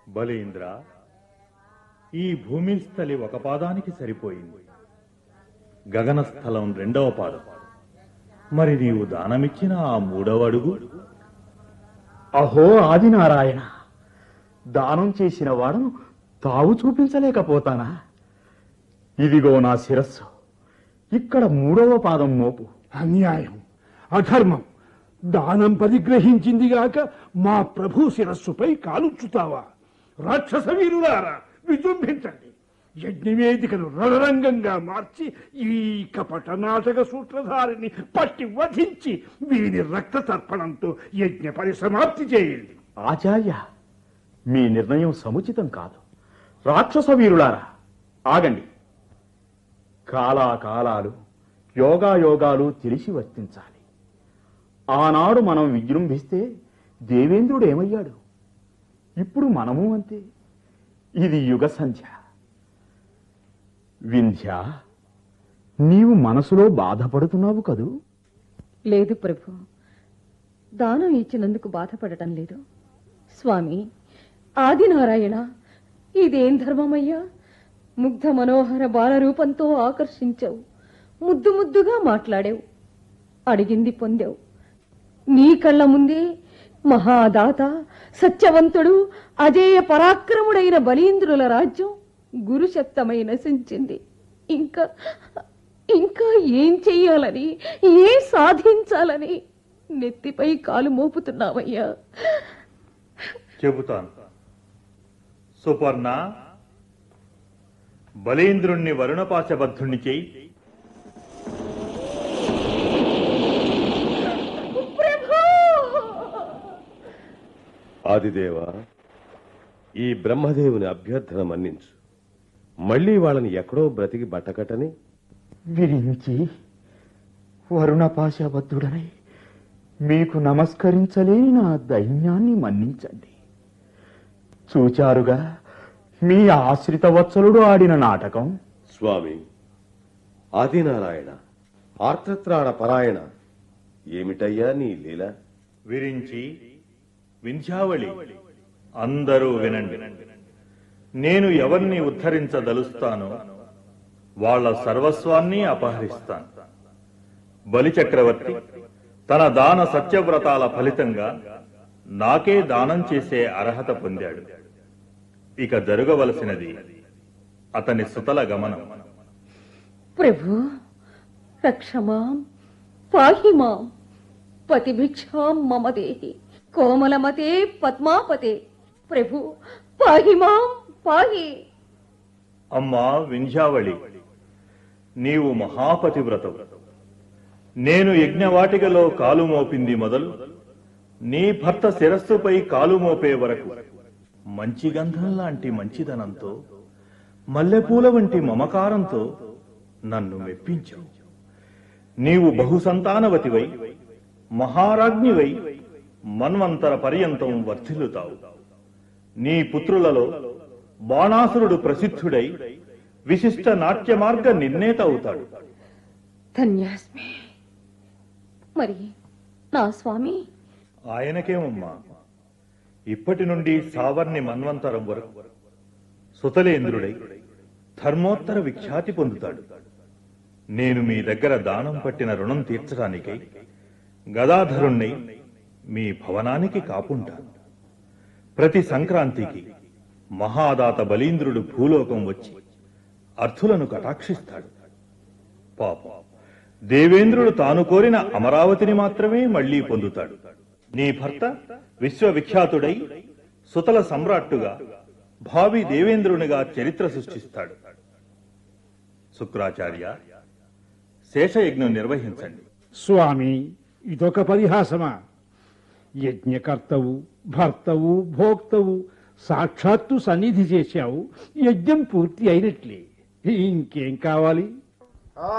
బలీంద్ర, ఈ భూమిస్థలి ఒక పాదానికి సరిపోయింది, గగనస్థలం రెండవ పాదం. మరి నీవు దానమిచ్చిన ఆ మూడవ అడుగు? అహో ఆదినారాయణ, దానం చేసిన వాడను తావు చూపించలేకపోతానా? ఇదిగో నా శిరస్సు, ఇక్కడ మూడవ పాదం మోపు. అన్యాయం, అధర్మం. దానం పరిగ్రహించిందిగాక మా ప్రభు శిరస్సుపై కాలుచుతావా? రాక్షస వీరులారా, విజృంభించండి. యజ్ఞవేదికను రణరంగంగా మార్చి ఈ కపట నాటక సూత్రధారిని పట్టి వధించి వీని రక్త తర్పణంతో యజ్ఞ పరిసమాప్తి చేయండి. ఆచార్య, మీ నిర్ణయం సముచితం కాదు. రాక్షస వీరులారా, ఆగండి. కాలాకాలాలు, యోగాయోగాలు తెలిసి వర్తించాలి. ఆనాడు మనం విజృంభిస్తే దేవేంద్రుడు ఏమయ్యాడు? ఇప్పుడు మనము అంతే. ఇది యుగ సంధ్య. వింధ్య, నీవు మనసులో బాధపడుతున్నావు కదూ? లేదు ప్రభు, దానం ఇచ్చినందుకు బాధపడటం లేదు. స్వామి ఆదినారాయణ, ఇదేం ధర్మమయ్యా? ముగ్ధ మనోహర బాలరూపంతో ఆకర్షించావు, ముద్దు ముద్దుగా మాట్లాడావు, అడిగింది పొందావు. నీ కళ్ళ ముందే మహాదాత, సత్యవంతుడు, అజేయ పరాక్రముడైన బలీంద్రుల రాజ్యం గురుశక్తమై నశించింది. ఇంకా ఇంకా ఏం చెయ్యాలని, ఏం సాధించాలని నెత్తిపై కాలు మోపుతున్నావయ్యా? చెబుతాను. సుపర్ణ, బలీంద్రుణ్ణి వరుణపాశబద్ధుణ్ణి చేయి. ఆదిదేవ, ఈ బ్రహ్మదేవుని అభ్యర్థన మన్నించు. మళ్లీ వాళ్ళని ఎక్కడో బ్రతికి బట్టకట్టని విరించి వరుణపాశబద్ధుడనై మీకు నమస్కరించలేని నా దైన్యాన్ని మన్నించండి. చూచారుగా మీ ఆశ్రిత వత్సలుడు ఆడిన నాటకం. స్వామి ఆదినారాయణ, ఆర్తత్రాణ పరాయణ, ఏమిటయ్యా నీ లీల? విరించి, వింధ్యావళి, అందరూ వినండి. నేను ఎవరిని ఉద్ధరించదలుస్తానో వాళ్ల సర్వస్వాన్ని అపహరిస్తాను. బలిచక్రవర్తి తన దాన సత్యవ్రతాల ఫలితంగా నాకే దానం చేసే అర్హత పొందాడు. ఇక జరగవలసినది అతని సుతల గమనం. ప్రభు రక్షమాం పాహిమాం, పతిభిక్షాం మమ దేహి, కోమలమతే పద్మాపతే. ప్రభు పాహిమాం పాహి. అమ్మా వింధ్యావళి, నీవు మహాపతివ్రతవు. నేను యజ్ఞవాటికలో కాలు మోపింది మొదలు నీ భర్త శిరస్సుపై కాలు మోపే వరకు మంచి గంధం లాంటి మంచిదనంతో, మల్లెపూల వంటి మమకారంతో నన్ను మెప్పించావు. నీవు బహుసంతానవతివై, మహారాజ్ఞివై మన్వంతర పర్యంతం వర్ధిల్లుతావు. నీ పుత్రులలో బాణాసురుడు ప్రసిద్ధుడై విశిష్ట నాట్య మార్గ నిర్ణేత అవుతాడు. ధన్యాస్మి. మరి నా స్వామి? ఆయనకేమమ్మా, ఇప్పటి నుండి సావర్ణి మన్వంతరం వరకు సుతలేంద్రుడై ధర్మోత్తర విఖ్యాతి పొందుతాడు. నేను మీ దగ్గర దానం పట్టిన రుణం తీర్చడానికై గదాధరుణ్ణి మీ భవనానికి కాపుంటాను. ప్రతి సంక్రాంతికి మహాదాత బలీంద్రుడు భూలోకం వచ్చి అర్థులను కటాక్షిస్తాడు. పాపం, దేవేంద్రుడు తాను కోరిన అమరావతిని మాత్రమే మళ్లీ పొందుతాడు. నీ భర్త విశ్వవిఖ్యాతుడై సుతల సమ్రాట్టుగా, భావి దేవేంద్రునిగా చరిత్ర సృష్టిస్తాడు. శుక్రాచార్య, శేషయజ్ఞం నిర్వహించండి. స్వామి, ఇదొక పరిహాసమా? యజ్ఞకర్తవు, భర్తవు, భోక్తవు, సాక్షాత్తు సన్నిధి చేశావు. యజ్ఞం పూర్తి అయినట్లే. ఇంకేం కావాలి?